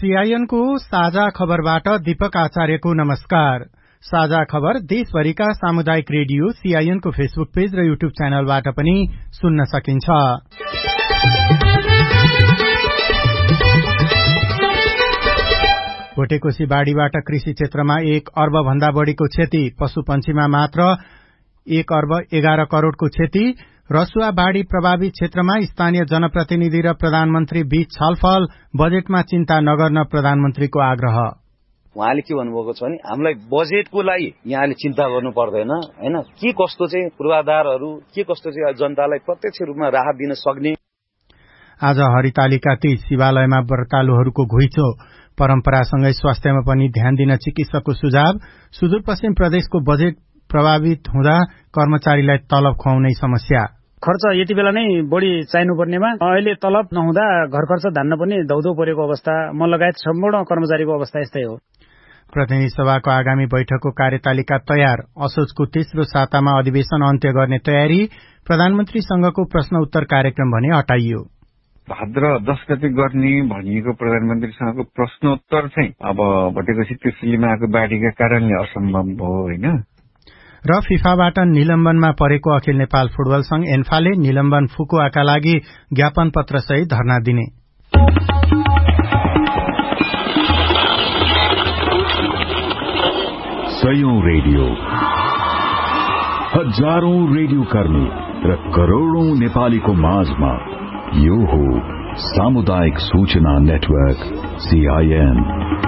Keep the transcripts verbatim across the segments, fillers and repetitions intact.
सीआईएनको साझा खबरबाट दीपक आचार्यको नमस्कार। साझा खबर देशभरिका सामुदायिक रेडियो सीआईएनको फेसबुक पेज र युट्युब च्यानलबाट पनि सुन्न सकिन्छ। भोटेकोशी बाढ़ीबाट कृषि क्षेत्रमा एक अर्ब भन्दा बढ़ीको क्षति, पशुपन्छीमा मात्र एक अर्ब एघार करोड़को क्षति। रसुवा बाढ़ी प्रभावित क्षेत्रमा स्थानीय जनप्रतिनिधि र प्रधानमन्त्री बीच छलफल, बजेटमा चिन्ता नगर्न प्रधानमन्त्रीको आग्रह। उहाँले के भन्नुभएको छ भने हामीलाई बजेटको लागि यहाँले चिन्ता गर्नु पर्दैन हैन, के कस्तो चाहिँ पूर्वाधारहरू के कस्तो चाहिँ जनतालाई प्रत्यक्ष रूपमा राहत दिन सक्ने। आज हरितालिका तीज, शिवालयमा व्रतालुहरूको घुइँचो, परम्परासँगै स्वास्थ्यमा पनि ध्यान दिन चिकित्सकको सुझाव। सुदूरपश्चिम प्रदेशको बजेट प्रभावित हुँदा कर्मचारीलाई तलब खुवाउने समस्या। खर्च यति बेला नै बढी चाहिनुपर्नेमा अहिले तलब नहुँदा घर खर्च धान्न पनि दौदौ परेको अवस्था, म लगायत सम्पूर्ण कर्मचारीको अवस्था यस्तै हो। प्रतिनिधि सभाको आगामी बैठकको कार्यतालिका तयार, असोजको तेस्रो सातामा अधिवेशन अन्त्य गर्ने तयारी। प्रधानमन्त्रीसँगको प्रश्न उत्तर कार्यक्रम भने हटाइयो। भाद्र दस गते गर्ने भनिएको प्रधानमन्त्रीसँगको प्रश्नोत्तर चाहिँ अब भोटेकोशी त्रिशुलीमा आएको बाढ़ीका कारणले असम्भव भयो होइन। र फिफाबाट निलम्बनमा परेको अखिल नेपाल फुटबल संघ एन्फाले निलम्बन फुकुवाका लागि ज्ञापन पत्र सहित धरना दिने। सयौं रेडियो, हजारौं रेडियो कर्मी र करोड़ौं नेपालीको माझमा यो हो सामुदायिक सूचना नेटवर्क सीआईएन।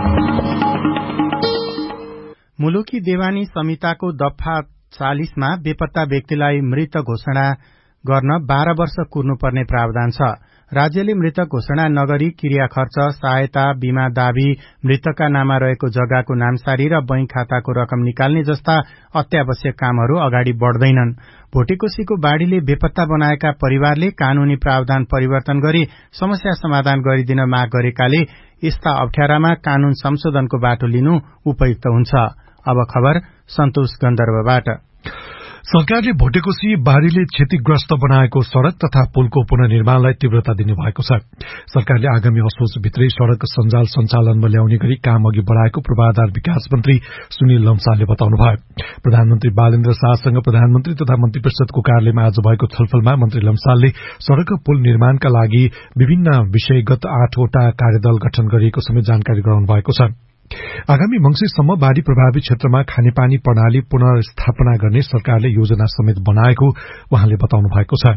मुलुकी देवानी संहिताको दफा चालीसमा बेपत्ता व्यक्तिलाई मृत घोषणा गर्न बाह्र वर्ष कुर्नुपर्ने प्रावधान छ। राज्यले मृतक घोषणा नगरी क्रिया खर्च, सहायता, बीमा दावी, मृतकका नाममा रहेको जग्गाको नामसारी र बैंक खाताको रकम निकाल्ने जस्ता अत्यावश्यक कामहरू अगाडि बढ्दैनन्। भोटेकोशीको बाढ़ीले बेपत्ता बनाएका परिवारले कानूनी प्रावधान परिवर्तन गरी समस्या समाधान गरिदिन माग गरेकाले यस्ता अप्ठ्यारामा कानून संशोधनको बाटो लिनु उपयुक्त हुन्छ। अब खबर सन्तोष गन्धर्वबाट। सरकारले भोटेकोशी बाढ़ीले क्षतिग्रस्त बनाएको सड़क तथा पुलको पुनर्निर्माणलाई तीव्रता दिने भएको छ। सरकारले आगामी असोजभित्रै सड़क सञ्जाल सञ्चालनमा ल्याउने गरी काम अघि बढ़ाएको पूर्वाधार विकास मन्त्री सुनिल लम्सालले बताउनुभयो। प्रधानमन्त्री बालेन्द्र शाहसँग प्रधानमन्त्री तथा मन्त्री परिषदको कार्यालयमा आज भएको छलफलमा मन्त्री लम्सालले सड़क पुल निर्माणका लागि विभिन्न विषयगत आठवटा कार्यदल गठन गरिएको समेत जानकारी गराउनु भएको छ। आगामी मंसिरसम्म बाढ़ी प्रभावित क्षेत्रमा खानेपानी प्रणाली पुनर्स्थापना गर्ने सरकारले योजना समेत बनाएको उहाँले बताउनु भएको छ।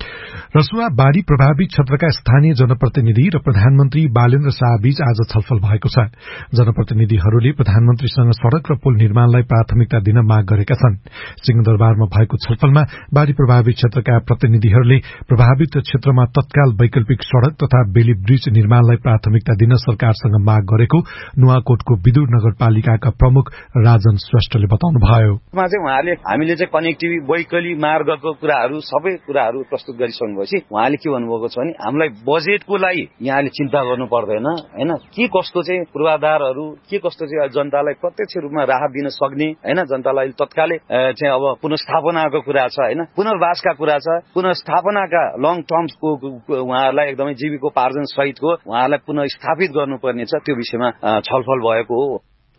रसुवा बाढ़ी प्रभावित क्षेत्रका स्थानीय जनप्रतिनिधि र प्रधानमन्त्री बालेन्द्र शाह बीच आज छलफल भएको छ। जनप्रतिनिधिहरूले प्रधानमन्त्रीसँग सड़क र पुल निर्माणलाई प्राथमिकता दिन माग गरेका छन्। सिंहदरबारमा भएको छलफलमा बाढ़ी प्रभावित क्षेत्रका प्रतिनिधिहरूले प्रभावित क्षेत्रमा तत्काल वैकल्पिक सड़क तथा बेली ब्रिज निर्माणलाई प्राथमिकता दिन सरकारसँग माग गरेको नुवाकोटको विदुर नगरपालिकाका प्रमुख राजन श्रेष्ठले बताउनुभयो। उहाँले हामीले चाहिँ कनेक्टिभिटी वैकल्पिक मार्गको कुराहरू सबै कुराहरू प्रस्तुत गरिसक्नु भएपछि उहाँले के भन्नुभएको छ भने हामीलाई बजेटको लागि यहाँले चिन्ता गर्नु पर्दैन हैन, के कस्तो चाहिँ पूर्वाधारहरू के कस्तो चाहिँ जनतालाई प्रत्यक्ष रूपमा राहत दिन सक्ने हैन, जनतालाई तत्कालै चाहिँ अब पुनर्स्थापनाको कुरा छ हैन, पुनर्वासका कुरा छ, पुनर्स्थापनाका लङ टर्मको उहाँहरूलाई एकदमै जीविकोपार्जन सहितको उहाँहरूलाई पुनर्स्थापित गर्नुपर्ने छ, त्यो विषयमा छलफल भएको हो।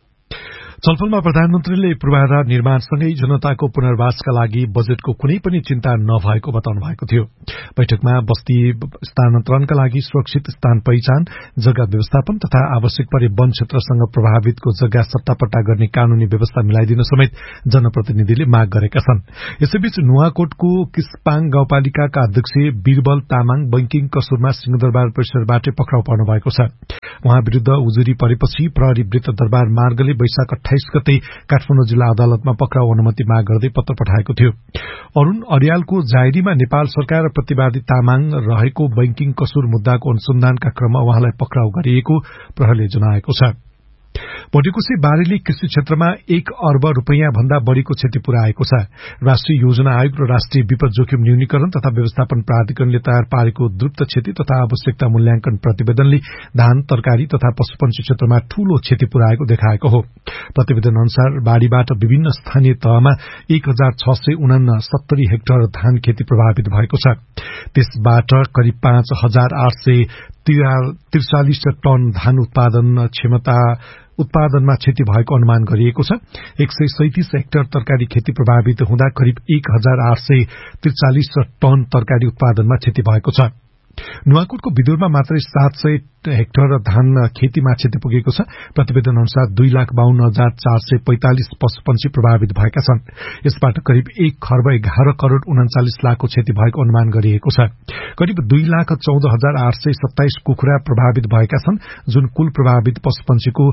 छलफलमा प्रधानमन्त्रीले पूर्वाधार निर्माणसँगै जनताको पुनर्वासका लागि बजेटको कुनै पनि चिन्ता नभएको बताउनु भएको थियो। बैठकमा बस्ती स्थानान्तरणका लागि सुरक्षित स्थान पहिचान, जग्गा व्यवस्थापन तथा आवश्यक परे वन क्षेत्रसँग प्रभावितको जग्गा सट्टापट्टा गर्ने कानूनी व्यवस्था मिलाइदिन समेत जनप्रतिनिधिले माग गरेका छन्। यसैबीच नुवाकोटको किस्पाङ गाउँपालिकाका अध्यक्ष बीरबल तामाङ बैंकिङ कसुरमा सिंहदरबार परिसरबाटै पक्राउ पर्नु भएको छ। उहाँ विरूद्ध उजुरी परेपछि प्रहरी वृत्त दरबार मार्गले वैशाख अठाइस गते काठमाडौँ जिल्ला अदालतमा पक्राउ अनुमति माग गर्दै पत्र पठाएको थियो। अरूण अर्यालको जायरीमा नेपाल सरकार र प्रतिवादी तामाङ रहेको बैंकिङ कसुर मुद्दाको अनुसन्धानका क्रममा उहाँलाई पक्राउ गरिएको प्रहरीले जनाएको छ। भोटेकोशी बाढ़ीले कृषि क्षेत्रमा एक अर्ब रूपियाँ भन्दा बढ़ीको क्षति पुर्याएको छ। राष्ट्रिय योजना आयोग र राष्ट्रिय विपद जोखिम न्यूनीकरण तथा व्यवस्थापन प्राधिकरणले तयार पारेको द्रुत क्षति तथा आवश्यकता मूल्याङ्कन प्रतिवेदनले धान, तरकारी तथा पशुपन्छी क्षेत्रमा ठूलो क्षति पुर्याएको देखाएको हो। प्रतिवेदन अनुसार बाढ़ीबाट विभिन्न स्थानीय तहमा एक हजार छ सय उनासत्तरी हेक्टर धान खेती प्रभावित भएको छ। त्यसबाट करिब पाँच हजार आठ सय त्रिचालिस टन धान उत्पादन क्षमता उत्पादनमा क्षति भएको अनुमान गरिएको छ। एक सय सैतिस हेक्टर तरकारी खेती प्रभावित हुँदा करिब एक हजार आठ सय त्रिचालिस टन तरकारी उत्पादनमा क्षति भएको छ। नुवाकोटको बिदुरमा मात्रै सात सय हेक्टर धान खेतीमा क्षति पुगेको छ। प्रतिवेदन अनुसार दुई लाख बाहन्न हजार चार सय पैंतालिस पशुपक्षी प्रभावित भएका छन्। यसबाट करिब एक खर्ब एघार करोड़ उन्चालिस लाखको क्षति भएको अनुमान गरिएको छ। करिब दुई लाख चौध हजार आठ सय सत्ताइस कुखुरा प्रभावित भएका छन्, जुन कुल प्रभावित पशुपक्षीको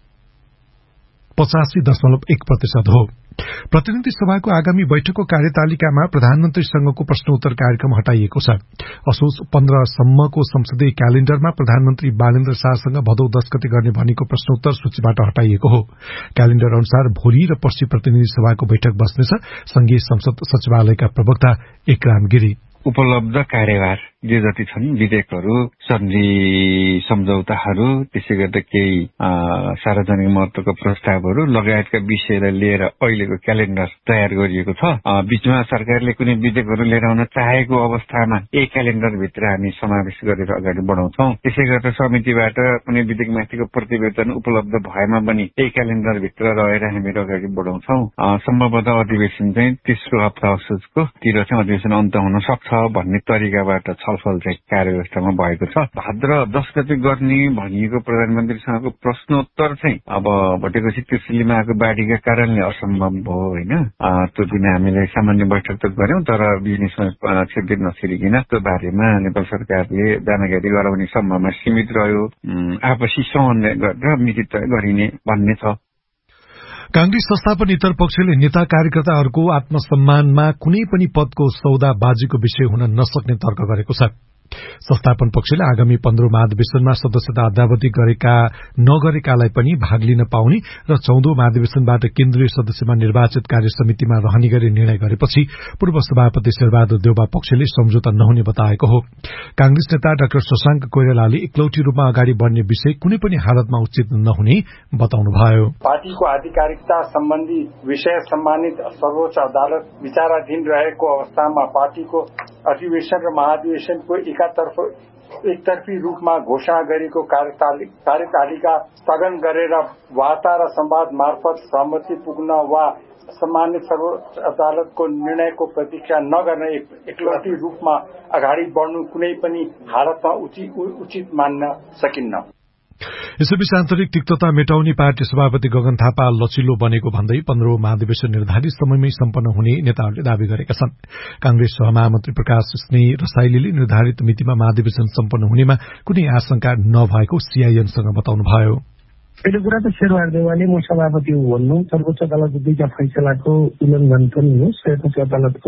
पचासी दशमलव एक प्रतिशत हो। प्रतिनिधि सभाको आगामी बैठकको कार्यतालिकामा प्रधानमन्त्रीसँगको प्रश्नोत्तर कार्यक्रम हटाइएको छ। असोज पन्ध्रसम्मको संसदीय क्यालेण्डरमा प्रधानमन्त्री बालेन्द्र शाहसँग भदौ दश गते गर्ने भनिएको प्रश्नोत्तर सूचीबाट हटाइएको हो। क्यालेण्डर अनुसार भोलि र पर्सि प्रतिनिधि सभाको बैठक बस्नेछ। संघीय संसद सचिवालयका प्रवक्ता इक्राम गिरी उपलब्ध कार्यभार जे जति छन् विधेयकहरू, सन्धि सम्झौताहरू, त्यसै गर्दा केही सार्वजनिक महत्वका प्रस्तावहरू लगायतका विषयलाई लिएर अहिलेको क्यालेण्डर तयार गरिएको छ। बीचमा सरकारले कुनै विधेयकहरू लिएर आउन चाहेको अवस्थामा एक क्यालेण्डरभित्र हामी समावेश गरेर अगाडि बढाउँछौं। त्यसै गर्दा समितिबाट कुनै विधेयकमाथिको प्रतिवेदन उपलब्ध भएमा पनि एक क्यालेण्डरभित्र रहेर हामीहरू अगाडि बढाउँछौं। सम्भवतः अधिवेशन चाहिँ तेस्रो हप्ता असोजको तिर चाहिँ अधिवेशन अन्त हुन सक्छ भन्ने तरिकाबाट छलफल चाहिँ कार्यव्यवस्थामा भएको छ। भाद्र दश गते गर्ने भनिएको प्रधानमन्त्रीसँगको प्रश्नोत्तर चाहिँ अब भटेकोसी कृषिलीमा आएको बाढीका कारणले असम्भव भयो होइन। त्यो दिन हामीले सामान्य बैठक त गर्यौं, तर बिजनेसमा छिर्दै नछिरिकन त्यो बारेमा नेपाल सरकारले जानकारी गराउने सम्भावना सीमित रह्यो। आपसी समन्वय गरेर मिति तय गरिने भन्ने छ। कांग्रेस संस्थापन इतर पक्षले नेता कार्यकर्ताहरूको आत्मसम्मानमा कुनै पनि पदको सौदाबाजीको विषय हुन नसक्ने तर्क गरेको छ। संस्थापन पक्षले आगामी पन्ध्रौं महाधिवेशनमा सदस्यता अद्यावधि गरेका नगरेकालाई पनि भाग लिन पाउने र चौधौं महाधिवेशनबाट केन्द्रीय सदस्यमा निर्वाचित कार्य समितिमा रहने गरी निर्णय गरेपछि पूर्व सभापति शेरबहादुर देउबा पक्षले सम्झौता नहुने बताएको हो। कांग्रेस नेता डाक्टर शशांक कोइरालाले एकलौटी रूपमा अगाडि बढ़ने विषय कुनै पनि हालतमा उचित नहुने बताउनुभयो। पार्टीको आधिकारिकता सम्बन्धी विषय सम्मानित सर्वोच्च अदालत विचाराधीन रहेको अवस्थामा पार्टीको अधिवेशन र महाधिवेशनको एकातर्फ एकतर्फी रूपमा घोषणा गरेको कार्यतालिका स्थगन गरेर वार्ता र संवाद मार्फत सहमति पुग्न वा सम्मानित सर्वोच्च अदालतको निर्णयको प्रतीक्षा नगर्न एकलौटी रूपमा अगाडि बढ्नु कुनै पनि हालतमा उचित मान्न सकिन्न। यसैबीच आन्तरिक तिक्तता मेटाउने पार्टी सभापति गगन थापा लचिलो बनेको भन्दै पन्ध्रौं महाधिवेशन निर्धारित समयमै सम्पन्न हुने नेताहरूले दावी गरेका छन्। कांग्रेस सहमहामन्त्री प्रकाश स्नेह रसाइलीले निर्धारित मितिमा महाधिवेशन सम्पन्न हुनेमा कुनै आशंका नभएको सीआईएनसँग बताउनुभयो। पहिलो कुरा त शेरबहादुर देउवाले म सभापति हो भन्नु सर्वोच्च अदालतको दुईटा फैसलाको उल्लङ्घन पनि हो, सर्वोच्च अदालतको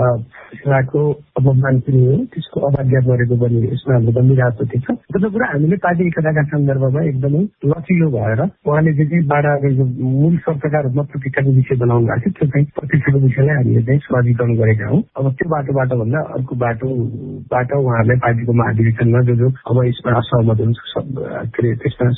फैसलाको अपमान पनि हो, त्यसको अवज्ञा गरेको पनि यसमा हाम्रो गम्भीर आपत्ति छ। दोस्रो कुरा हामीले पार्टी एकताका सन्दर्भमा एकदमै लचिलो भएर उहाँले जे जे बाडा मूल शब्दका रूपमा प्रतिष्ठाको विषय बनाउनु भएको थियो त्यो चाहिँ प्रतिष्ठाको विषयलाई हामीले चाहिँ सहजीकरण गरेका हौं। अब त्यो बाटोबाट भन्दा अर्को बाटोबाट उहाँहरूलाई पार्टीको महाधिवेशनमा जो जो अब यसमा असहमत हुन्छ त्यसमा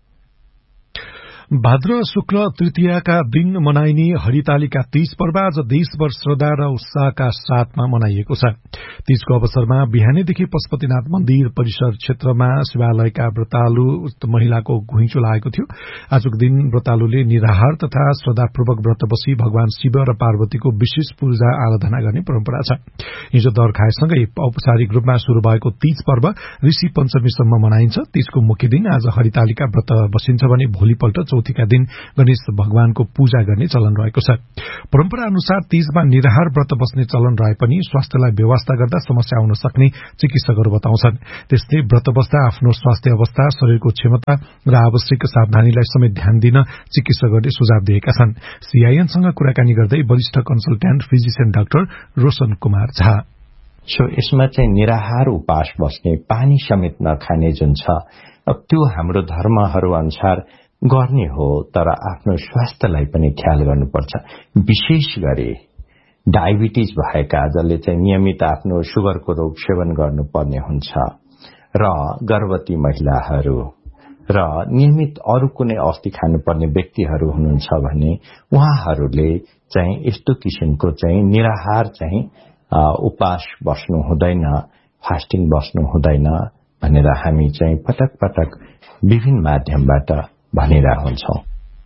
भाद्र शुक्ल तृतीयाका दिन मनाइने हरितालिका तीज पर्व आज देशभर श्रद्धा र उत्साहका साथमा मनाइएको छ। तीजको अवसरमा बिहानैदेखि पशुपतिनाथ मन्दिर परिसर क्षेत्रमा शिवालयका व्रतालु महिलाको घुइँचो लागेको थियो। आजको दिन व्रतालुले निराहार तथा श्रद्धापूर्वक व्रत बसी भगवान शिव र पार्वतीको विशेष पूजा आराधना गर्ने परम्परा छ। हिजो दर खाएसँगै औपचारिक रूपमा शुरू भएको तीज पर्व ऋषि पञ्चमीसम्म मनाइन्छ। तीजको मुख्य दिन आज हरितालिका व्रत बसिन्छ भने भोलिपल्ट चौथीका दिन गणेश भगवानको पूजा गर्ने चलन रहेको छ। परम्परा अनुसार तीजमा निराहार व्रत बस्ने चलन रहे पनि स्वास्थ्यलाई व्यवस्था गर्दा समस्या आउन सक्ने चिकित्सकहरू बताउँछन्। त्यसले व्रत बस्दा आफ्नो स्वास्थ्य अवस्था, शरीरको क्षमता र आवश्यक सावधानीलाई समेत ध्यान दिन चिकित्सकहरूले सुझाव दिएका छन्। सीआईएनसँग कुराकानी गर्दै वरिष्ठ consultant physician doctor Roshan Kumar Jha so यसमा चाहिँ निराहार उपास बस्ने, पानी समेत नखाने जुन छ त्यो हाम्रो धर्महरू अनुसार गर्ने हो, तर आफ्नो स्वास्थ्यलाई पनि ख्याल गर्नुपर्छ। विशेष गरी डायबिटिज भएका जसले चाहिँ नियमित आफ्नो सुगरको रोग सेवन गर्नुपर्ने हुन्छ र गर्भवती महिलाहरू र नियमित अरू कुनै औषधि खानुपर्ने व्यक्तिहरू हुनुहुन्छ भने उहाँहरूले चाहिँ यस्तो किसिमको चाहिँ निराहार चाहिँ उपास बस्नु हुँदैन, फास्टिङ बस्नु हुँदैन भनेर हामी चाहिँ पटक पटक विभिन्न माध्यमबाट भनिरहेका हुन्छौं।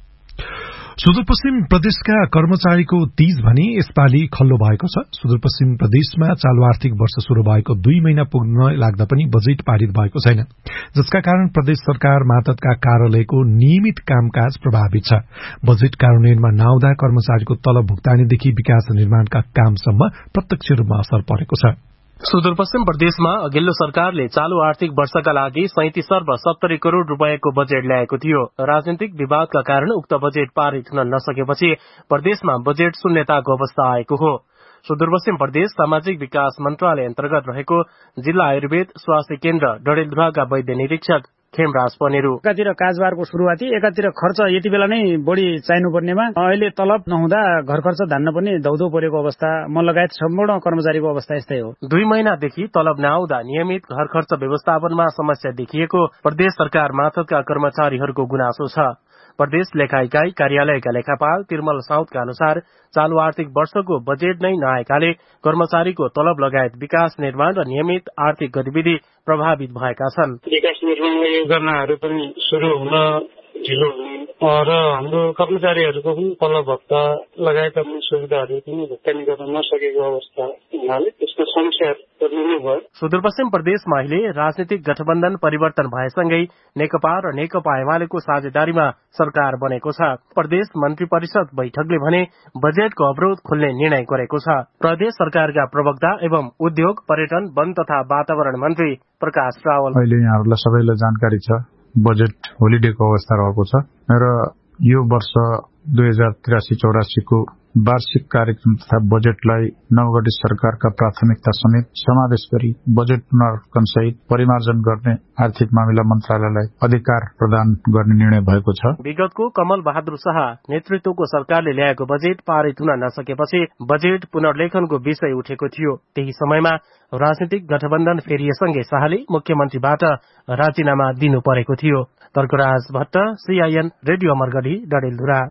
सुदूरपश्चिम प्रदेशका कर्मचारीको तीज भने यसपालि खल्लो भएको छ। सुदूरपश्चिम प्रदेशमा चालू आर्थिक वर्ष शुरू भएको दुई महिना पुग्न लाग्दा पनि बजेट पारित भएको छैन, जसका कारण प्रदेश सरकार मातहतका कार्यालयको नियमित कामकाज प्रभावित छ। बजेट कार्यान्वयनमा नआउँदा कर्मचारीको तलब भुक्तानीदेखि विकास निर्माणका कामसम्म प्रत्यक्ष रूपमा असर परेको छ। सुदूरपश्चिम प्रदेशमा अघिल्लो सरकारले चालू आर्थिक वर्षका लागि सैंतीस अर्ब सत्तरी करोड़ रूपियाँको बजेट ल्याएको थियो। राजनीतिक विवादका कारण उक्त बजेट पारित हुन नसकेपछि प्रदेशमा बजेट शून्यताको अवस्था आएको हो। सुदूरपश्चिम प्रदेश सामाजिक विकास मन्त्रालय अन्तर्गत रहेको जिल्ला आयुर्वेद स्वास्थ्य केन्द्र डडेलधुराका वैद्य निरीक्षक खेमराज पनेरू, एकातिर काजबारको सुरुवाती, एकातिर खर्च यति बेला नै बढी चाहिनुपर्नेमा अहिले तलब नहुँदा घर खर्च धान्न पनि दौदौ परेको अवस्था, म लगायत सम्पूर्ण कर्मचारीको अवस्था यस्तै हो। दुई महिनादेखि तलब नआउँदा नियमित घर खर्च व्यवस्थापनमा समस्या देखिएको प्रदेश सरकार मातहतका कर्मचारीहरूको गुनासो छ। प्रदेश लेखा इकाई कार्यालयका लेखापाल तिर्मल साउदका अनुसार चालू आर्थिक वर्षको बजेट नै नआएकाले कर्मचारीको तलब लगायत विकास निर्माण र नियमित आर्थिक गतिविधि प्रभावित भएका छन्। विकास निर्माण योजनाहरू पनि शुरू हुन ढिलो हुने र हाम्रो कर्मचारीहरूको पनि तलब भत्ता लगायतका पनि सुविधाहरू पनि भुक्तानी गर्न नसकेको अवस्था हुनाले त्यसको समस्या भयो। सुदूरपश्चिम प्रदेशमा अहिले राजनीतिक गठबन्धन परिवर्तन भएसँगै नेकपा र नेकपा एमालेको साझेदारीमा सरकार बनेको छ। प्रदेश मन्त्री परिषद बैठकले भने बजेटको अवरोध खोल्ने निर्णय गरेको छ। प्रदेश सरकारका प्रवक्ता एवं उद्योग पर्यटन वन तथा वातावरण मन्त्री प्रकाश रावल, अहिले यहाँहरूलाई सबैलाई जानकारी छ बजेट होलिडेको अवस्था रहेको छ र यो वर्ष दुई हजार त्रियासी चौरासीको वार्षिक कार्यक्रम तथा बजेटलाई नवगठित सरकारका प्राथमिकता समेत समावेश गरी बजेट पुनर्कन सहित परिमार्जन गर्ने आर्थिक मामिला मन्त्रालयलाई अधिकार प्रदान गर्ने निर्णय भएको छ। विगतको कमल बहादुर शाह नेतृत्वको सरकारले ल्याएको बजेट पारित हुन नसकेपछि बजेट पुनर्लेखनको विषय उठेको थियो। त्यही समयमा राजनीतिक गठबन्धन फेरिएसँगै शाहले मुख्यमन्त्रीबाट राजीनामा दिनु परेको थियो। Tarkaraj Bhatt, CIN radio Amargadhi, Dadeldhura.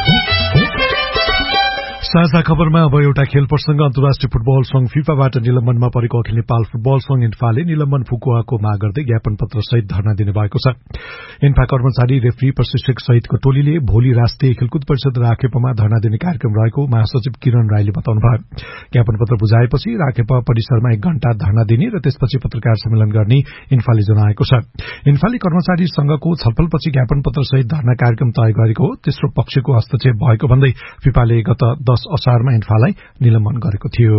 साझा खबरमा अब एउटा खेल प्रसंग। अन्तर्राष्ट्रिय फुटबल संघ फिफाबाट निलम्बनमा परेको अखिल नेपाल फुटबल संघ इन्फाले निलम्बन फुकुवाको माग गर्दै ज्ञापन पत्र सहित धरना दिने भएको छ। इन्फा कर्मचारी, रेफ्री, प्रशिक्षक सहितको टोलीले भोलि राष्ट्रिय खेलकुद परिषद राखेपमा धरना दिने कार्यक्रम रहेको महासचिव किरण राईले बताउनुभयो। ज्ञापन पत्र बुझाएपछि राखेपा परिसरमा एक घण्टा धरना दिने र त्यसपछि पत्रकार सम्मेलन गर्ने इन्फाले जनाएको छ। इन्फाले कर्मचारी संघको छलफलपछि ज्ञापन पत्र सहित धरना कार्यक्रम तय गरेको हो। तेस्रो पक्षको हस्तक्षेप भएको भन्दै फिफाले गत दस असारमा इन्फालाई निलम्बन गरेको थियो।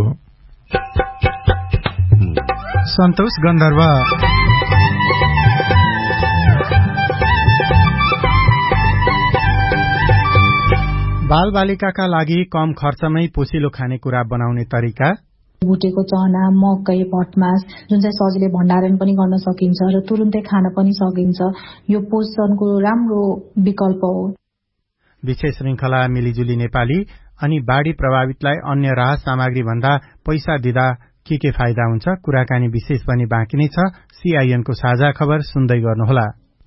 सन्तोष गन्धर्व बाल बालिकाका लागि कम खर्चमै पोसिलो खानेकुरा बनाउने तरिका, भुटेको चना, मकै, भटमास जुन चाहिँ सजिलै भण्डारण पनि गर्न सकिन्छ र तुरुन्तै खान पनि सकिन्छ, यो पोषणको राम्रो विकल्प हो। विशेष श्रृंखला मिलिजुली नेपाली अनि बाढ़ी प्रभावितलाई अन्य राहत सामग्री भन्दा पैसा दिँदा के के फाइदा हुन्छ, कुराकानी विशेष पनि बाँकी नै छ। सीआईएनको साझा खबर सुन्दै गर्नुहोला।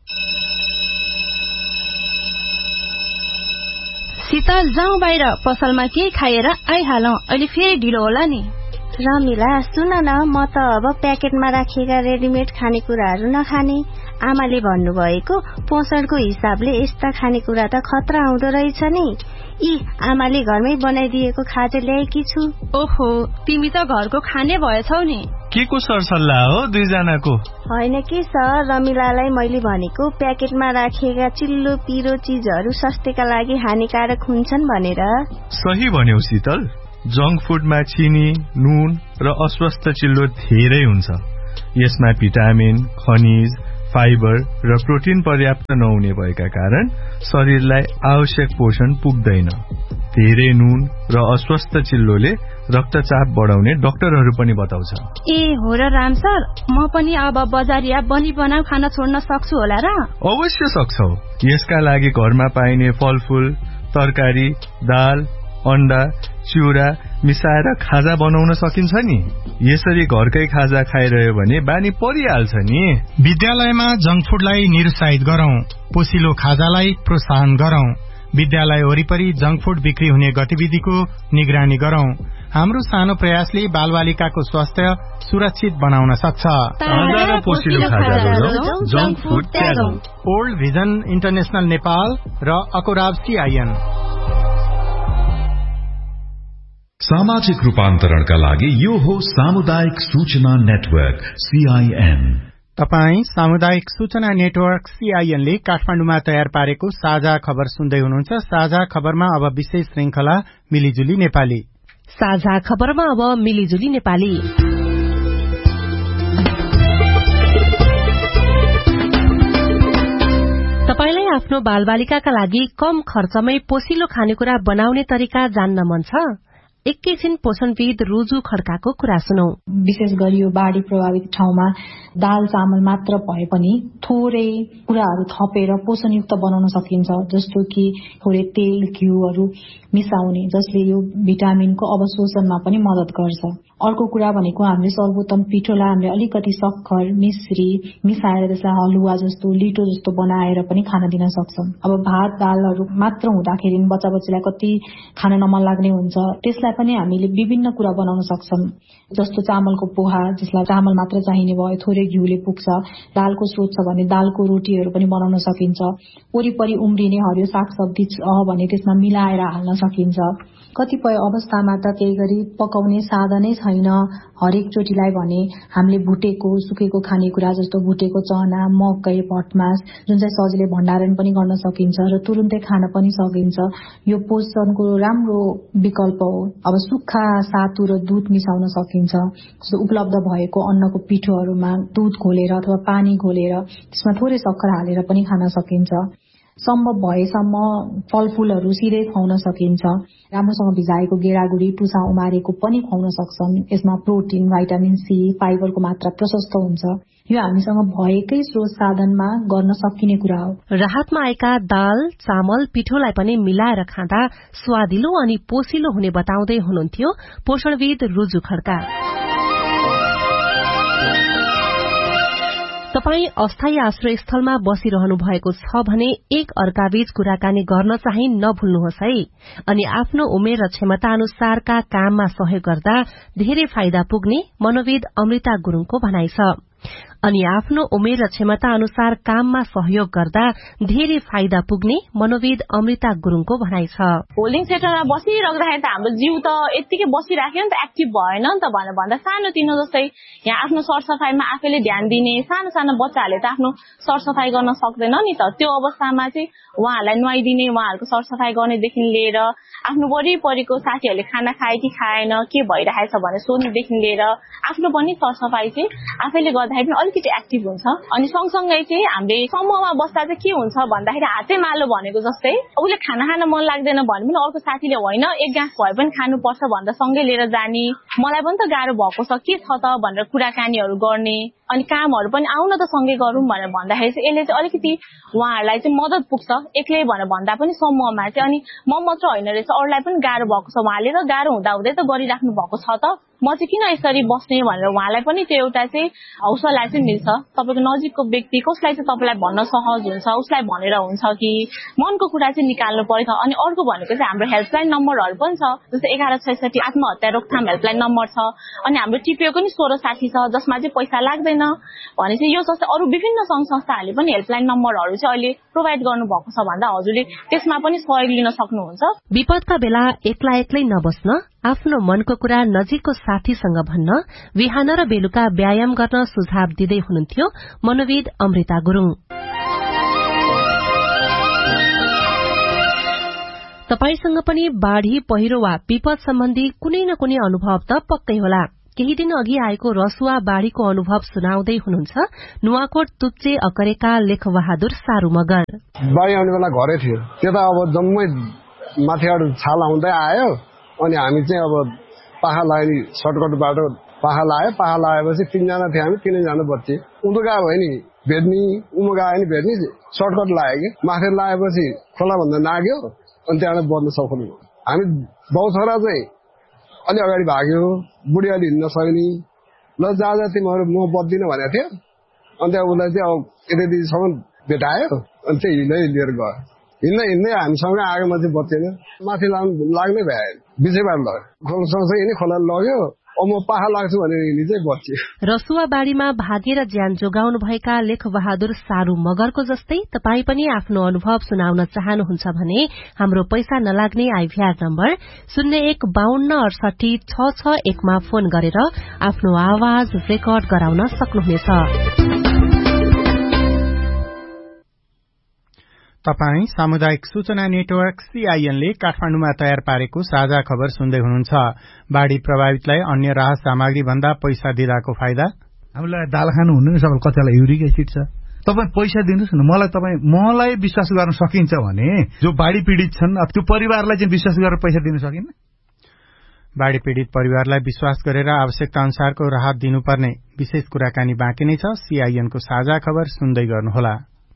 शीतल, जाउँ बाहिर, पसलमा के खाएर आइहालौं, अहिले फेरि ढिलो होला नि। रमिला, सुन न, म त अब प्याकेटमा राखिएका रेडिमेड खानेकुराहरू नखाने। आमाले भन्नुभएको पोषणको हिसाबले यस्ता खानेकुरा त खतरा आउँदो रहेछ नि। यी आमाले घरमै बनाइदिएको खाजा ल्याएकी छु। ओहो, तिमी त घरको खाने भएछौ नि। के को सरसल्लाह हो दुईजनाको? होइन कि सर, रमिलालाई मैले भनेको प्याकेटमा राखिएका चिल्लो पिरो चीजहरू स्वास्थ्यका लागि हानिकारक हुन्छन् भनेर। सही भन्यौ शीतल, जंक फूडमा चिनी, नुन र अस्वस्थ चिल्लो धेरै हुन्छ। यसमा भिटामिन, खनिज, फाइबर र प्रोटिन पर्याप्त नहुने भएका कारण शरीरलाई आवश्यक पोषण पुग्दैन। धेरै नुन र अस्वस्थ चिल्लोले रक्तचाप बढाउने डाक्टरहरू पनि बताउँछ। ए हो र राम सर, म पनि अब बजारिया बनी बनाउ खान छोड्न सक्छु होला र? अवश्य सक्छौ। यसका लागि घरमा पाइने फलफूल, तरकारी, दाल, अण्डा, चिउरा मिसाएर खाजा बनाउन सकिन्छ नि। यसरी घरकै खाजा खाइरह्यो भने बानी परिहाल्छ नि। विद्यालयमा जंक फूडलाई निरुत्साहित गरौं, पोसिलो खाजालाई प्रोत्साहन गरौं। विद्यालय वरिपरि जंक फूड बिक्री हुने गतिविधिको निगरानी गरौं। हाम्रो सानो प्रयासले बालबालिकाको स्वास्थ्य सुरक्षित बनाउन सक्छ। ओल्ड भिजन इन्टरनेशनल नेपाल र अकोराब सीआईएन। सामाजिक रूपान्तरणका लागि यो हो सामुदायिक सूचना नेटवर्क सीआईएन। तपाई सामुदायिक सूचना नेटवर्क सीआईएन ले काठमाडौँमा तयार पारेको साझा खबर सुन्दै हुनुहुन्छ। साझा खबरमा अब विशेष श्रृंखला मिलिजुली नेपाली। साझा खबरमा अब मिलिजुली नेपाली। तपाईलाई आफ्नो बालबालिकाका लागि कम खर्चमै पोसिलो खानेकुरा बनाउने तरिका जान्न मन छ? एकैछिन पोषणविद रुजु खड्काको कुरा सुनौ। विशेष गरी यो बाढ़ी प्रभावित ठाउँमा दाल चामल मात्र भए पनि थोरै कुराहरू थपेर पोषणयुक्त बनाउन सकिन्छ, जस्तो कि थोरै तेल घिउहरू मिसाउने, जसले यो भिटामिनको अवशोषणमा पनि मद्दत गर्छ। अर्को कुरा भनेको हामीले सर्वोत्तम पिठोलाई हामीले अलिकति सक्खर मिश्री मिसाएर त्यसलाई हलुवा जस्तो लिटो जस्तो बनाएर पनि खान दिन सक्छौं। अब भात दालहरू मात्र हुँदाखेरि बच्चा बच्चीलाई कति खान नमन लाग्ने हुन्छ, त्यसलाई पनि हामीले विभिन्न कुरा बनाउन सक्छौं। जस्तो चामलको पोहा, जसलाई चामल मात्र चाहिने भयो, थोरै घिउले पुग्छ। दालको स्रोत छ भने दालको रोटीहरू पनि बनाउन सकिन्छ। वरिपरि उम्रिने हरियो सागसब्जी छ भने त्यसमा मिलाएर हाल्न सकिन्छ। कतिपय अवस्थामा त केही गरी पकाउने साधनै छैन, हरेक चोटीलाई भने हामीले भुटेको सुकेको खानेकुरा जस्तो भुटेको चना, मकै, भटमास जुन चाहिँ सजिलै भण्डारण पनि गर्न सकिन्छ र तुरुन्तै खान पनि सकिन्छ। यो पोषणको राम्रो विकल्प हो। अब सुक्खा सातु र दूध मिसाउन सकिन्छ। जस्तो उपलब्ध भएको अन्नको पिठोहरूमा दूध घोलेर अथवा पानी घोलेर त्यसमा थोरै सक्खर हालेर पनि खान सकिन्छ। सम्भव भएसम्म फलफूलहरू सिधै खुवाउन सकिन्छ। राम्रोसँग भिजाएको गेडागुडी टुसा उमारेको पनि खुवाउन सक्छौं। यसमा प्रोटिन, भाइटामिन सी, फाइबरको मात्रा प्रशस्त हुन्छ। यो हामीसँग भएकै स्रोत साधनमा गर्न सकिने कुरा हो। राहतमा आएका दाल चामल पिठोलाई पनि मिलाएर खाँदा स्वादिलो अनि पोसिलो हुने बताउँदै हुनुहुन्थ्यो पोषणविद रुजु खड्का। तपाई अस्थायी आश्रय स्थलमा बसिरहनु भएको छ भने एक अर्काबीच कुराकानी गर्न चाहिँ नभुल्नुहोस् है। अनि आफ्नो उमेर र क्षमता अनुसारका काममा सहयोग गर्दा धेरै फाइदा पुग्ने मनोविद अमृता गुरुङको भनाइ छ। अनि आफ्नो उमेर र क्षमता अनुसार काममा सहयोग गर्दा धेरै फाइदा पुग्ने मनोविद अमृता गुरुङको भनाइ छ। होल्डिङ सेक्टरमा बसिराख्दाखेरि त हाम्रो जिउ त यत्तिकै बसिराख्यो नि त, एक्टिभ भएन नि त भनेर भन्दा सानो तिनो जस्तै यहाँ आफ्नो सरसफाइमा आफैले ध्यान दिने, सानो सानो बच्चाहरूले त आफ्नो सरसफाइ गर्न सक्दैन नि त। त्यो अवस्थामा चाहिँ उहाँहरूलाई नुहाइदिने, उहाँहरूको सरसफाइ गर्नेदेखि लिएर आफ्नो वरिपरिको साथीहरूले खाना खाए कि खाएन, के भइरहेछ भनेर सोध्नेदेखि लिएर आफ्नो पनि सरसफाइ चाहिँ आफैले गर्दाखेरि पनि अलिकति एक्टिभ हुन्छ। अनि सँगसँगै चाहिँ हामीले समूहमा बस्दा चाहिँ के हुन्छ भन्दाखेरि हाते मालो भनेको जस्तै उसले खाना खान मन लाग्दैन भने पनि अर्को साथीले होइन एक गाँस भए पनि खानुपर्छ भन्दा सँगै लिएर जाने, मलाई पनि त गाह्रो भएको छ के छ त भनेर कुराकानीहरू गर्ने, अनि कामहरू पनि आउन त सँगै गरौँ भनेर भन्दाखेरि चाहिँ यसले चाहिँ अलिकति उहाँहरूलाई चाहिँ मद्दत पुग्छ। एक्लै भनेर भन्दा पनि समूहमा चाहिँ अनि म मात्र होइन रहेछ, अरूलाई पनि गाह्रो भएको छ, उहाँले त गाह्रो हुँदा हुँदै त गरिराख्नु भएको छ त, म चाहिँ किन यसरी बस्ने भनेर उहाँलाई पनि त्यो एउटा चाहिँ हौसला चाहिँ मिल्छ। तपाईँको नजिकको व्यक्ति कसलाई चाहिँ तपाईँलाई भन्न सहज हुन्छ, उसलाई भनेर हुन्छ कि मनको कुरा चाहिँ निकाल्नु पर्छ। अनि अर्को भनेको चाहिँ हाम्रो हेल्पलाइन नम्बरहरू पनि छ, जस्तै एघार छैसठी आत्महत्या रोकथाम हेल्पलाइन नम्बर छ। अनि हाम्रो टिपिएको नि सोह्र साठी छ, जसमा चाहिँ पैसा लाग्दैन भने चाहिँ यो जस्तै अरू विभिन्न सङ्घ संस्थाहरूले पनि हेल्पलाइन नम्बरहरू चाहिँ अहिले प्रोभाइड गर्नुभएको छ भन्दा हजुरले त्यसमा पनि सहयोग लिन सक्नुहुन्छ। विपदका बेला एक्ला एक्लै नबस्न, आफ्नो मनको कुरा नजिकको साथीसँग भन्न, बिहान र बेलुका व्यायाम गर्न सुझाव दिँदै हुनुहुन्थ्यो मनोविद अमृता गुरुङ। तपाईसँग पनि बाढ़ी पहिरो वा विपद सम्बन्धी कुनै न कुनै अनुभव त पक्कै होला। केही दिन अघि आएको रसुवा बाढ़ीको अनुभव सुनाउँदै हुनुहुन्छ नुवाकोट तुच्चे अकरेका लेखबहादुर सारू मगर। बाढ़ी आउने बेला घरै थियो, त्यता अब जम्मै माथिबाट छाल आउँदै आयो। अनि हामी चाहिँ अब पाखा लाग्यो, सर्टकट बाटो पाखा लाग्यो। पाखा लगाएपछि तीनजना थियो, हामी तीनैजना बच्चे उम्मुका भयो नि भेट्ने, उम्मुका आयो नि भेट्ने, सर्टकट लाग्यो कि माथि लगाएपछि खोला भन्दा नाग्यो। अनि त्यहाँबाट बच्न सक्नु। हामी बाउ छोरा चाहिँ अलि अगाडि भाग्यो, बुढी अलि हिँड्न सक्ने, ल जा जा तिमीहरू म बच्दिनँ भनेको थियो। अनि त्यहाँ उसलाई चाहिँ अब यति दिनसम्म भेटायो, अनि चाहिँ हिँड्दै लिएर गयो। हिँड्दै हिँड्दै हामीसँग आएको माथि बचेन, माथि लाग्नै भए बिचैबाट लग्यो, खोला सँगसँगै हिँड्ने खोला लग्यो, म पाखा लाग्छु भनेर हिँड्ने चाहिँ बच्यो। रसुवाबारीमा भागेर ज्यान जोगाउनु भएका लेखबहादुर सारू मगरको जस्तै तपाई पनि आफ्नो अनुभव सुनाउन चाहनुहुन्छ भने हाम्रो पैसा नलाग्ने आइभीआर नम्बर शून्य एक बाहन्न अडसठी छ छ एकमा फोन गरेर आफ्नो आवाज रेकर्ड गराउन सक्नुहुनेछ। तपाई सामुदायिक सूचना नेटवर्क सीआईएन ले काठमाडौँमा तयार पारेको साझा खबर सुन्दै हुनुहुन्छ। बाढ़ी प्रभावितलाई अन्य राहत सामग्री भन्दा पैसा दिँदाको फाइदा। हामीलाई दाल खानु हुन्न सबैले कतिलाई युरिक एसिड छ, तपाईँ पैसा दिनुहोस् न। मलाई तपाईँ मलाई विश्वास गर्न सकिन्छ भने जो बाढ़ी पीड़ित छन् त्यो परिवारलाई चाहिँ विश्वास गरेर पैसा दिन सकिन्न। बाढ़ी पीड़ित परिवारलाई विश्वास गरेर आवश्यकता अनुसारको राहत दिनुपर्ने विशेष कुराकानी बाँकी नै छ। सीआईएनको साझा खबर सुन्दै गर्नुहोला।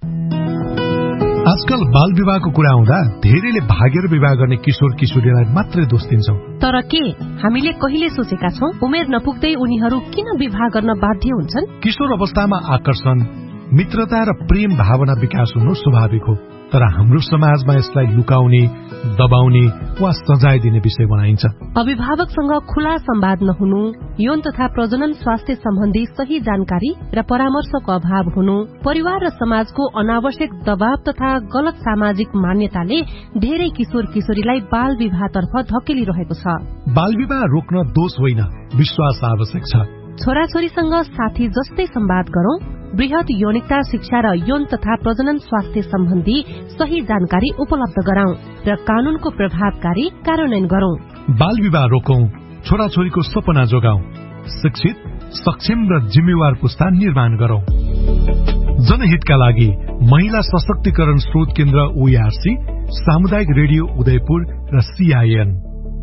आजकल बाल विवाहको कुरा आउँदा धेरैले भागेर विवाह गर्ने किशोर किशोरीलाई मात्रै दोष दिन्छौं। तर के हामीले कहिले सोचेका छौं उमेर नपुग्दै उनीहरू किन विवाह गर्न बाध्य हुन्छन्? किशोर अवस्थामा आकर्षण, मित्रता र प्रेम भावना विकास हुनु स्वाभाविक हो, तर हाम्रो समाजमा यसलाई लुकाउने, दबाउने वा सजाय दिने विषय बनाइन्छ। अभिभावकसँग खुला संवाद नहुनु, यौन तथा प्रजनन स्वास्थ्य सम्बन्धी सही जानकारी र परामर्शको अभाव हुनु, परिवार र समाजको अनावश्यक दबाव तथा गलत सामाजिक मान्यताले धेरै किशोर किशोरीलाई बाल विवाहतर्फ धकेलिरहेको छ। बाल विवाह रोक्न दोष होइन, विश्वास आवश्यक छ। छोराछोरीसँग साथी जस्तै संवाद गरौं, वृहत यौनिकता शिक्षा र यौन तथा प्रजनन स्वास्थ्य सम्बन्धी सही जानकारी उपलब्ध गराउँ र कानूनको प्रभावकारी कार्यान्वयन गरौं। बाल विवाह रोकौं, छोराछोरीको सपना जोगाउँ, शिक्षित, सक्षम र जिम्मेवार पुस्ता निर्माण गरौं। जनहितका लागि महिला सशक्तिकरण स्रोत केन्द्र ओईआरसी, सामुदायिक रेडियो उदयपुर र सीआईएन।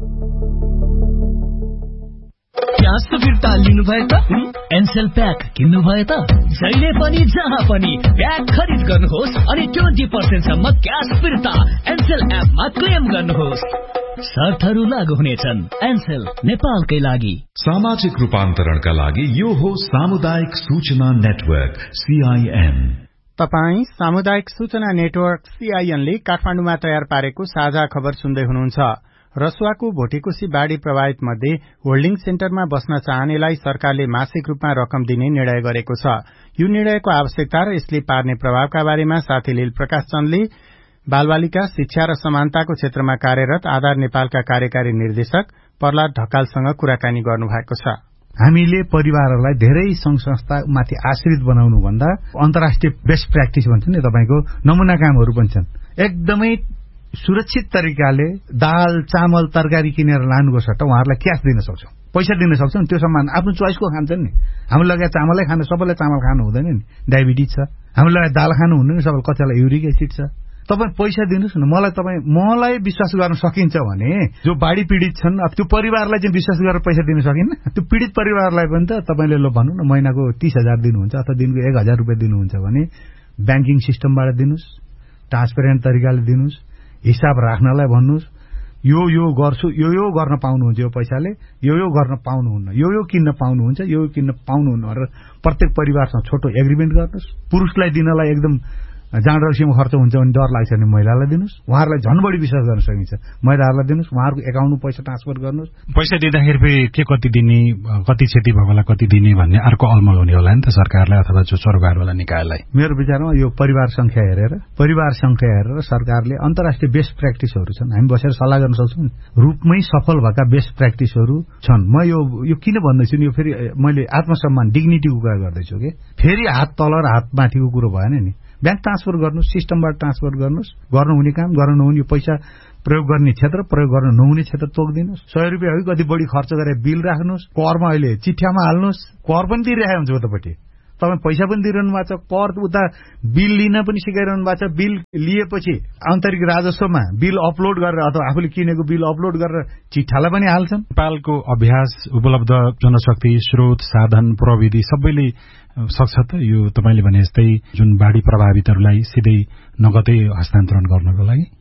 ग्यास फिर्ता लिनुभयो त? एनसेल प्याक किन्नुभयो त? जहिले पनि जहाँ पनि प्याक खरिद गर्नुहोस् अनि ट्वेन्टी पर्सेन्ट सम्म ग्यास फिर्ता एनसेल एपमा क्लेम गर्नुहोस्। शर्तहरू लागू हुनेछन्। एनसेल नेपालकै लागि। सामाजिक रूपान्तरणका लागि यो हो सामुदायिक सूचना नेटवर्क सीआईएन। तपाई सामुदायिक सूचना नेटवर्क सीआईएन ले काठमाडौँमा तयार पारेको साझा खबर सुन्दै हुनुहुन्छ। रसुवाको भोटेकोशी बाढ़ी प्रभावित मध्ये होल्डिङ सेन्टरमा बस्न चाहनेलाई सरकारले मासिक रूपमा रकम दिने निर्णय गरेको छ। यो निर्णयको आवश्यकता र यसले पार्ने प्रभावका बारेमा साथी लील प्रकाश चन्दले बालबालिका शिक्षा र समानताको क्षेत्रमा कार्यरत आधार नेपालका कार्यकारी निर्देशक प्रहलाद ढकालसँग कुराकानी गर्नुभएको छ। हामीले परिवारहरूलाई धेरै संघ संस्थामाथि आश्रित बनाउनु भन्दा अन्तर्राष्ट्रिय बेस्ट प्र्याक्टिस भन्छ नि तपाईको नमुना कामहरू पनि छन्। एकदमै सुरक्षित तरिकाले दाल चामल तरकारी किनेर लानुको सट्टा उहाँहरूलाई क्यास दिन सक्छौं, पैसा दिन सक्छौं। त्यो सम्मान आफ्नो चोइसको खान्छन् नि। हामीले लगाए चामलै खानु, सबैलाई चामल खानु हुँदैन नि, डायबिटिज छ। हामीले लगाए दाल खानु हुँदैन, सबैलाई कतिलाई युरिक एसिड छ। तपाईँ पैसा दिनुहोस् न। मलाई तपाईँ मलाई विश्वास गर्न सकिन्छ भने जो बाढ़ी पीड़ित छन् अब त्यो परिवारलाई चाहिँ विश्वास गरेर पैसा दिन सकिन्न। त्यो पीड़ित परिवारलाई पनि त तपाईँले लो भन्नु न महिनाको तीस हजार दिनुहुन्छ अथवा दिनको एक हजार रुपियाँ दिनुहुन्छ भने ब्याङ्किङ सिस्टमबाट दिनुहोस्, ट्रान्सपेरेन्ट तरिकाले दिनुहोस्, हिसाब राख्नलाई भन्नुहोस्, यो यो गर्छु, यो यो गर्न पाउनुहुन्छ, यो पैसाले यो यो गर्न पाउनुहुन्न, यो यो किन्न पाउनुहुन्छ, यो यो किन्न पाउनुहुन्न भनेर प्रत्येक परिवारसँग छोटो एग्रिमेन्ट गर्नुहोस्। पुरुषलाई दिनलाई एकदम जाँड रक्सीमा खर्च हुन्छ भने डर लाग्छ भने महिलालाई दिनुहोस्। उहाँहरूलाई झन् बढी विश्वास गर्न सकिन्छ। महिलाहरूलाई दिनुहोस्, उहाँहरूको एकाउन्टमा पैसा ट्रान्सफर गर्नुहोस्। पैसा दिँदाखेरि फेरि के कति दिने, कति क्षति भएकोलाई कति दिने भन्ने अर्को अलमल हुने होला नि त सरकारलाई अथवा जो सरकारवाला निकायलाई। मेरो विचारमा यो परिवार संख्या हेरेर परिवार संख्या हेरेर सरकारले अन्तर्राष्ट्रिय बेस्ट प्र्याक्टिसहरू छन्, हामी बसेर सल्लाह गर्न सक्छौँ। रूपमै सफल भएका बेस्ट प्र्याक्टिसहरू छन्। म यो यो किन भन्दैछु नि, यो फेरि मैले आत्मसम्मान डिग्निटीको कुरा गर्दैछु कि फेरि हात तल र हात माथिको कुरो भएन नि। ब्याङ्क ट्रान्सफर गर्नुहोस्, सिस्टमबाट ट्रान्सफर गर्नुहोस्, गर्नु हुने काम गर्न नहुने पैसा प्रयोग गर्ने क्षेत्र, प्रयोग गर्न नहुने क्षेत्र तोकिदिनुहोस्। सय रुपियाँ हो कति बढी खर्च गरेर बिल राख्नुहोस्, करमा अहिले चिठ्यामा हाल्नुहोस्, कर पनि दिइरहेको हुन्छ उतापट्टि। तपाईँ पैसा पनि दिइरहनु भएको छ, कर उता बिल लिन पनि सिकाइरहनु भएको छ। बिल लिएपछि आन्तरिक राजस्वमा बिल अपलोड गरेर अथवा आफूले किनेको बिल अपलोड गरेर चिठालाई पनि हाल्छन्। नेपालको अभ्यास, उपलब्ध जनशक्ति, स्रोत, साधन, प्रविधि सबैले सक्छ त यो तपाईँले भने जस्तै जुन बाढ़ी प्रभावितहरूलाई सिधै नगदै हस्तान्तरण गर्नको लागि?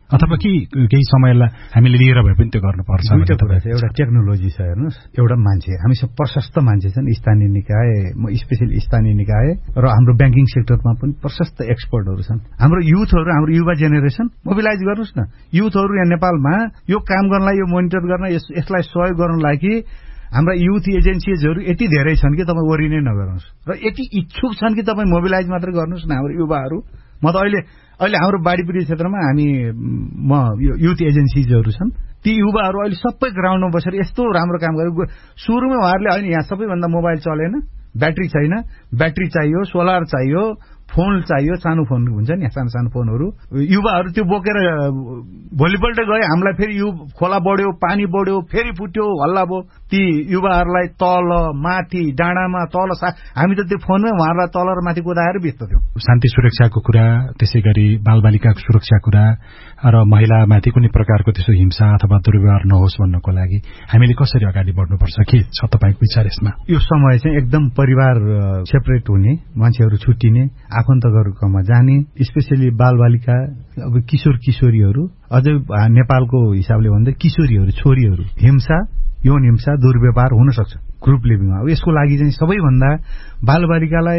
अथवा कि केही समयलाई हामीले लिएर भए पनि त्यो गर्नुपर्छ? दुईटा कुरा छ, एउटा टेक्नोलोजी छ हेर्नुहोस्, एउटा मान्छे, हामीसँग प्रशस्त मान्छे छन्, स्थानीय निकाय, स्पेशली स्थानीय निकाय र हाम्रो ब्याङ्किङ सेक्टरमा पनि प्रशस्त एक्सपर्टहरू छन्। हाम्रो युथहरू, हाम्रो युवा जेनेरेसन मोबिलाइज गर्नुहोस् न। युथहरू यहाँ नेपालमा यो काम गर्नलाई, यो मोनिटर गर्न, यसलाई सहयोग गर्नलाई कि हाम्रा युथ एजेन्सीजहरू यति धेरै छन् कि तपाईँ वरि नै नगर्नुहोस्, र यति इच्छुक छन् कि तपाईँ मोबिलाइज मात्रै गर्नुहोस् न हाम्रो युवाहरू। म त अहिले अहिले हाम्रो बाढीपीडित क्षेत्रमा हामी म युथ एजेन्सीजहरू छन्, ती युवाहरू अहिले सबै ग्राउन्डमा बसेर यस्तो राम्रो काम गरे। सुरुमै उहाँहरूले होइन यहाँ सबैभन्दा मोबाइल चलेन, ब्याट्री छैन, ब्याट्री चाहियो, सोलर चाहियो, फोन चाहियो, सानो फोन हुन्छ नि सानो सानो फोनहरू, युवाहरू त्यो बोकेर भोलिपल्ट गए, हामीलाई फेरि यु खोला बढ्यो, पानी बढ्यो, फेरि फुट्यो, हल्ला भयो। ती युवाहरूलाई तल माथि डाँडामा तल सा हामी त त्यो फोनमै उहाँहरूलाई तल र माथि कुदाएर बेच्दथ्यौँ। शान्ति सुरक्षाको कुरा, त्यसै गरी बालबालिकाको सुरक्षा कुरा र महिलामाथि कुनै प्रकारको त्यस्तो हिंसा अथवा दुर्व्यवहार नहोस् भन्नको लागि हामीले कसरी अगाडि बढ्नुपर्छ, के छ तपाईँको विचार यसमा? यो समय चाहिँ एकदम परिवार सेपरेट हुने, मान्छेहरू छुट्टिने, आफन्तहरूकोमा जाने, स्पेसली बालबालिका, अब किशोर किशोरीहरू, अझै नेपालको हिसाबले भन्दा किशोरीहरू, छोरीहरू, हिंसा, यौन हिंसा, दुर्व्यवहार हुन सक्छ ग्रुप लिभिङमा। अब यसको लागि चाहिँ सबैभन्दा बालबालिकालाई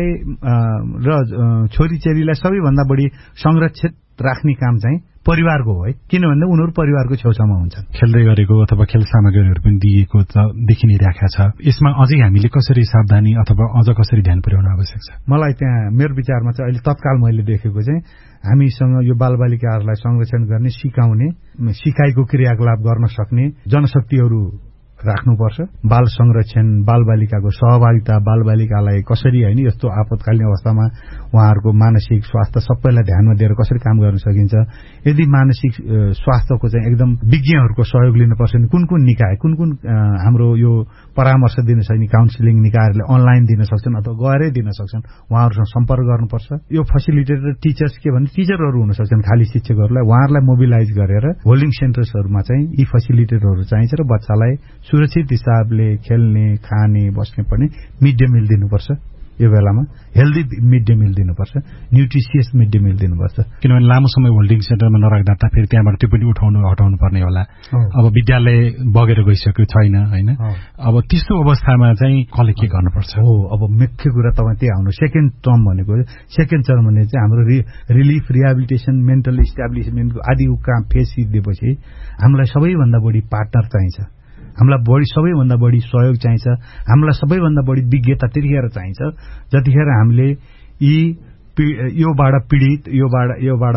र छोरीचेलीलाई सबैभन्दा बढी संरक्षित राख्ने काम चाहिँ परिवारको हो है, किनभने उनीहरू परिवारको छेउछाउमा हुन्छन्। खेल्दै गरेको अथवा खेल सामग्रीहरू पनि दिएको त देखि नै राखेको छ। यसमा अझै हामीले कसरी सावधानी अथवा अझ कसरी ध्यान पुर्याउन आवश्यक छ? मलाई त्यहाँ मेरो विचारमा चाहिँ अहिले तत्काल मैले देखेको चाहिँ हामीसँग यो बालबालिकाहरूलाई संरक्षण गर्ने, सिकाउने, सिकाइको क्रियाकलाप गर्न सक्ने जनशक्तिहरू राख्नुपर्छ। बाल संरक्षण, बालबालिकाको सहभागिता, बालबालिकालाई कसरी होइन यस्तो आपतकालीन अवस्थामा उहाँहरूको मानसिक स्वास्थ्य सबैलाई ध्यानमा दिएर कसरी काम गर्न सकिन्छ। यदि मानसिक स्वास्थ्यको चाहिँ एकदम विज्ञहरूको सहयोग लिनुपर्छ भने कुन कुन निकाय, कुन कुन हाम्रो यो परामर्श दिन सक्ने काउन्सिलिङ निकायहरूले अनलाइन दिन सक्छन् अथवा गएरै दिन सक्छन्, उहाँहरूसँग सम्पर्क गर्नुपर्छ। यो फेसिलिटेटर टिचर्स के भने टिचरहरू हुन सक्छन्, खाली शिक्षकहरूलाई, उहाँहरूलाई मोबिलाइज गरेर होल्डिङ सेन्टर्सहरूमा चाहिँ यी फेसिलिटेटरहरू चाहिन्छ र बच्चालाई सुरक्षित हिसाबले खेल्ने, खाने, बस्ने पनि मिड डे मिल दिनुपर्छ। यो बेलामा हेल्दी मिड डे मिल दिनुपर्छ, न्युट्रिसियस मिड डे मिल दिनुपर्छ। किनभने लामो समय होल्डिङ सेन्टरमा नराख्दा त फेरि त्यहाँबाट त्यो पनि उठाउनु हटाउनु पर्ने होला। अब विद्यालय बगेर गइसक्यो छैन होइन, अब त्यस्तो अवस्थामा चाहिँ कसले के गर्नुपर्छ? हो, अब मुख्य कुरा तपाईँ त्यही आउनु। सेकेन्ड टर्म भनेको सेकेन्ड टर्म भने चाहिँ हाम्रो रिलिफ, रिहेबिलिटेसन, मेन्टल इस्टाब्लिसमेन्टको आदिको काम फेज सिद्धिएपछि हामीलाई सबैभन्दा बढी पार्टनर चाहिन्छ, हामीलाई बढी सबैभन्दा बढी सहयोग चाहिन्छ, हामीलाई सबैभन्दा बढी विज्ञता त्यतिखेर चाहिन्छ जतिखेर हामीले यी योबाट पीडित योबाट योबाट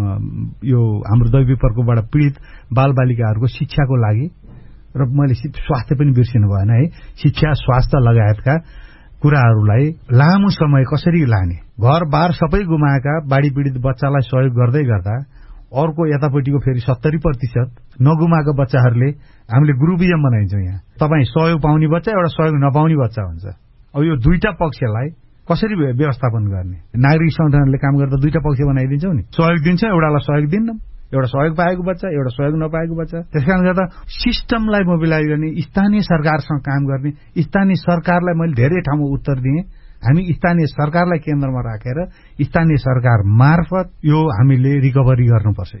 यो हाम्रो दैवीप्रकोपबाट पीडित बालबालिकाहरूको शिक्षाको लागि, र मैले स्वास्थ्य पनि बिर्सिनु भएन है, शिक्षा, स्वास्थ्य लगायतका कुराहरूलाई लामो समय कसरी लाने, घरबार सबै गुमाएका बाढी पीडित बच्चालाई सहयोग गर्दै गर्दा अर्को यतापट्टिको फेरि सत्तरी प्रतिशत नगुमाएको बच्चाहरूले हामीले ग्रुपिजम बनाइन्छौँ। यहाँ तपाईँ सहयोग पाउने बच्चा, एउटा सहयोग नपाउने बच्चा हुन्छ। अब यो दुईटा पक्षलाई कसरी व्यवस्थापन गर्ने? नागरिक संगठनले काम गर्दा दुईटा पक्ष बनाइदिन्छौँ नि, सहयोग दिन्छ, एउटालाई सहयोग दिन्नौँ, एउटा सहयोग पाएको बच्चा, एउटा सहयोग नपाएको बच्चा। त्यस कारण गर्दा सिस्टमलाई मोबिलाइज गर्ने, स्थानीय सरकारसँग काम गर्ने, स्थानीय सरकारलाई मैले धेरै ठाउँमा उत्तर दिएँ, हामी स्थानीय सरकारलाई केन्द्रमा राखेर स्थानीय सरकार मार्फत यो हामीले रिकभरी गर्नुपर्छ।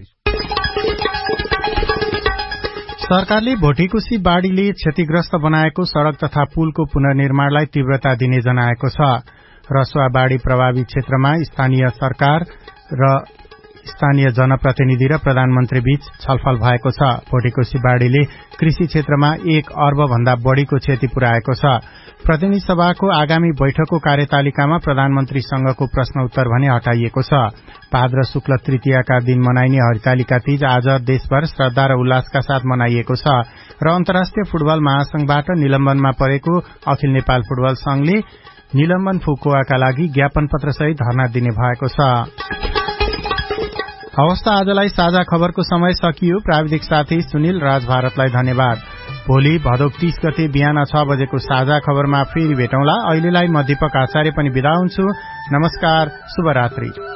सरकारले भोटेकोशी बाढ़ीले क्षतिग्रस्त बनाएको सड़क तथा पुलको पुनर्निर्माणलाई तीव्रता दिने जनाएको छ। रसुवा बाढ़ी प्रभावित क्षेत्रमा स्थानीय सरकार र स्थानीय जनप्रतिनिधि र प्रधानमन्त्री बीच छलफल भएको छ। भोटेकोशी बाढ़ीले कृषि क्षेत्रमा एक अर्ब भन्दा बढ़ीको क्षति पुर्याएको छ। प्रतिनिधि सभाको आगामी बैठकको कार्यतालिकामा प्रधानमन्त्रीसँगको प्रश्न उत्तर भने हटाइएको छ। भाद्र शुक्ल तृतीयाका दिन मनाइने हरितालिका तीज आज देशभर श्रद्धा र उल्लासका साथ मनाइएको छ र अन्तर्राष्ट्रिय फुटबल महासंघबाट निलम्बनमा परेको अखिल नेपाल फुटबल संघले निलम्बन फुकुवाका लागि ज्ञापन पत्र सहित धरना दिने भएको छ। हवस् त आजलाई साझा खबरको समय सकियो। प्राविधिक साथी सुनिल राज भारतलाई धन्यवाद। भोलि भदौ तीस गते बिहान छ बजेको साझा खबरमा फेरि भेटौँला। अहिलेलाई म दीपक आचार्य पनि बिदा हुन्छु। नमस्कार, शुभरात्रि।